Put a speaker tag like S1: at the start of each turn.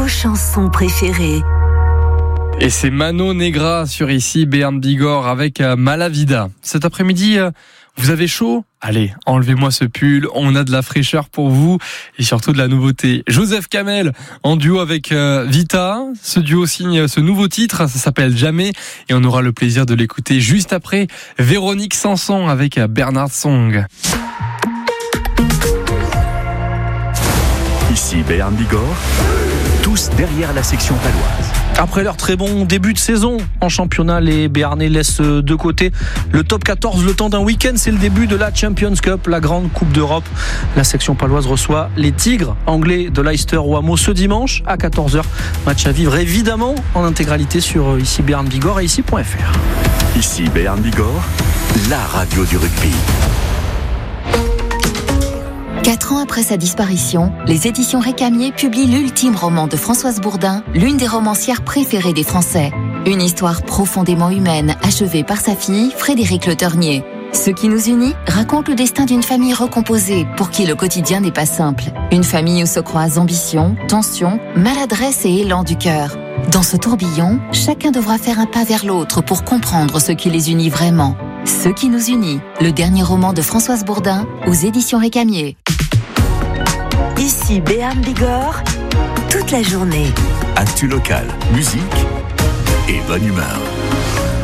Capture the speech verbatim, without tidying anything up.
S1: vos chansons préférées.
S2: Et c'est Mano Negra sur ici, Béarn Bigorre avec Malavida. Cet après-midi, vous avez chaud ? Allez, enlevez-moi ce pull, on a de la fraîcheur pour vous et surtout de la nouveauté. Joseph Kamel en duo avec Vita. Ce duo signe ce nouveau titre, ça s'appelle Jamais et on aura le plaisir de l'écouter juste après Véronique Sanson avec Bernard Song.
S3: Ici Béarn Bigorre, tous derrière la section paloise.
S4: Après leur très bon début de saison en championnat, les Béarnais laissent de côté le top quatorze le temps d'un week-end. C'est le début de la Champions Cup, la grande coupe d'Europe. La section paloise reçoit les Tigres anglais de Leicester au Hameau ce dimanche à quatorze heures. Match à vivre évidemment en intégralité sur ici Béarn Bigorre et ici point f r.
S3: Ici Béarn Bigorre, la radio du rugby.
S5: Quatre ans après sa disparition, les éditions Récamier publient l'ultime roman de Françoise Bourdin, l'une des romancières préférées des Français. Une histoire profondément humaine, achevée par sa fille, Frédérique Le Ternier. Ce qui nous unit raconte le destin d'une famille recomposée, pour qui le quotidien n'est pas simple. Une famille où se croisent ambition, tension, maladresse et élan du cœur. Dans ce tourbillon, chacun devra faire un pas vers l'autre pour comprendre ce qui les unit vraiment. Ce qui nous unit, le dernier roman de Françoise Bourdin, aux éditions Récamier.
S1: Ici Béarn Bigorre, toute la journée.
S3: Actu local, musique et bonne humeur.